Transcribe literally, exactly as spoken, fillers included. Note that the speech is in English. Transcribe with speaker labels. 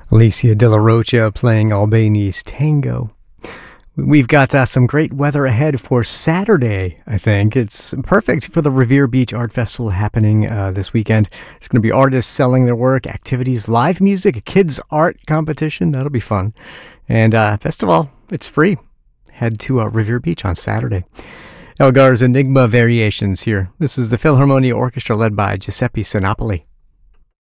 Speaker 1: Alicia De La Rocha playing Albani's Tango. We've got uh, some great weather ahead for Saturday, I think. It's perfect for the Revere Beach Art Festival happening uh, this weekend. There's going to be artists selling their work, activities, live music, a kids' art competition. That'll be fun. And uh, festival, it's free. Head to uh, Revere Beach on Saturday. Elgar's Enigma Variations here. This is the Philharmonia Orchestra led by Giuseppe Sinopoli.